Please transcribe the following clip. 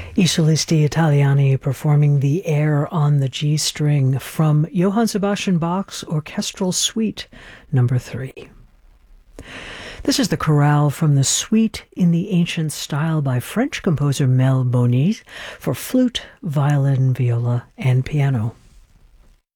I Solisti Italiani performing the air on the G string from Johann Sebastian Bach's Orchestral Suite number 3. This is the chorale from the Suite in the Ancient Style by French composer Mel Bonis for flute, violin, viola, and piano.